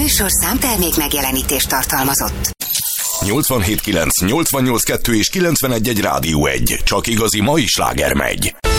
műsor számtermék megjelenítést tartalmazott. 87.9, 88.2 és 91.1 Rádió 1. Csak igazi mai sláger megy.